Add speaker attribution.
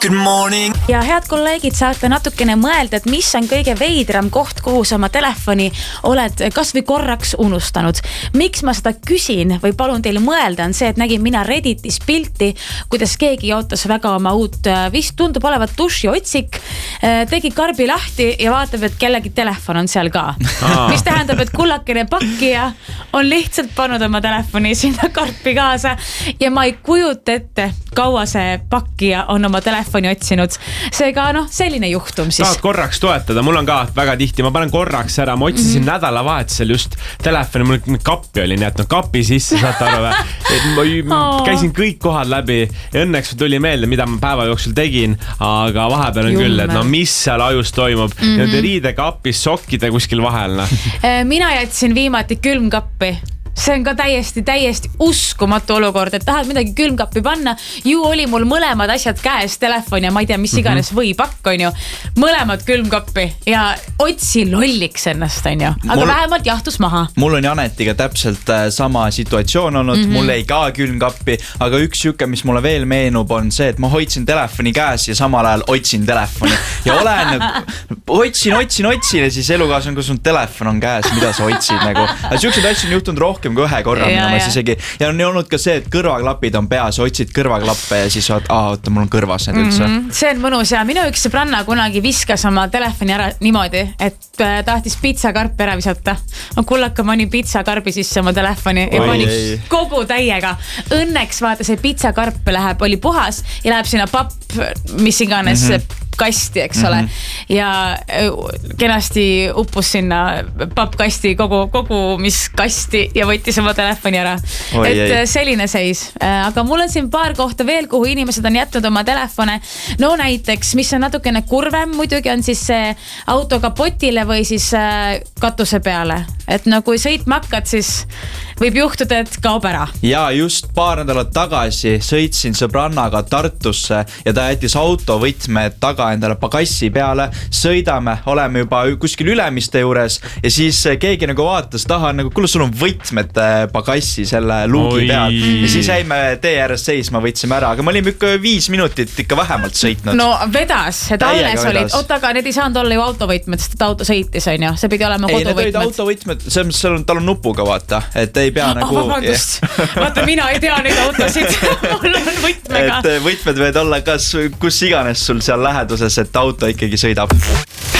Speaker 1: Good morning.
Speaker 2: Ja head kolleegid, saate natukene mõelda, et mis on kõige veidram koht, kuhu sa oma telefoni oled kas või korraks unustanud. Miks ma seda küsin või palun teile mõelda on see, et nägin mina Redditis pilti, kuidas keegi jaotas väga oma uut, vist tundub olevat dušiotsik, tegi karbi lahti ja vaatab, et kellegi telefon on seal ka. Mis tähendab, et kullakene pakkija on lihtsalt pannud oma telefoni sinna karpi kaasa ja ma ei kujuta ette, kaua see pakkija on oma telefoni otsinud. Seega selline juhtum siis.
Speaker 3: Tahad korraks toetada, mul on ka väga tihti, ma panen korraks ära, ma otsisin nädalavahetusel just telefoni, mul kappi olin jätnud, kapi sisse, saate aru ma käisin kõik kohad läbi ja õnneks tuli meelde, mida ma päeva jooksul tegin, aga vahepeal on küll, et mis seal ajus toimub. Riidekapis, sokkide kuskil vahel.
Speaker 2: Mina jätsin viimati külmkappi. See on ka täiesti uskumatu olukord, et tahad midagi külmkappi panna. Ju oli mul mõlemad asjad käes, telefon ja ma ei tea, mis iganes või pakk on ju. Mõlemad külmkappi ja otsi lolliks ennast on ju. Aga vähemalt jahtus maha.
Speaker 4: Mul on Janetiga täpselt sama situatsioon olnud, mul ei ka külmkappi, aga üks siuke, mis mulle veel meenub on see, et ma hoidsin telefoni käes ja samal ajal otsin telefoni. Ja olen otsin ja siis elukaaslane, kus on telefon on käes, mida sa otsid nagu. Siuksed asjad on juhtunud rohkem kui ühe korra isegi. Ja on olnud ka see, et kõrvaklapid on peas, otsid kõrvaklappe ja siis oota, mul on kõrvas need üldse.
Speaker 2: See on mõnus ja minu üks sõbranna kunagi viskas oma telefoni ära niimoodi, et tahtis pitsakarpi ära visata. Kullaka pani pitsakarbi sisse oma telefoni ja pani kogu täiega. Õnneks vaata see pitsakarp läheb, oli puhas ja läheb sinna papp, mis iganes kasti, eks ole. Ja kenasti uppus sinna pappkasti kogu mis kasti ja võttis oma telefoni ära. Selline seis. Aga mul on siin paar kohta veel, kuhu inimesed on jätnud oma telefone. No näiteks, mis on natukene kurvem, muidugi on siis see auto kapotile või siis katuse peale. Et kui sõitma hakkad, siis võib juhtuda, et kaob ära.
Speaker 4: Ja just paar nädalat tagasi sõitsin sõbrannaga Tartusse ja ta jättis autovõtmed taga endale pagassi peale. Sõidame, oleme juba kuskil Ülemiste juures ja siis keegi nagu vaatas taha, kuule, sul on võtmed pagassi selle luugi peal. Ja siis jäime tee ääres seisma, võtsime ära, aga me olime ikka 5 minutit ikka vähemalt sõitnud.
Speaker 2: No vedas, et alles olid. Oota, aga need ei saanud olla ju autovõtmed, sest et auto sõitis, on ju. See pidi olema koduvõtmed.
Speaker 4: Ei, need olid autovõtmed, tal on nupuga, vaata, et ei pea nagu...
Speaker 2: Vabandust, vaata, mina ei tea neid autosid, mul on võtmega.
Speaker 4: Et võtmed võid olla kus iganes sul seal läheduses, et auto ikkagi sõidab.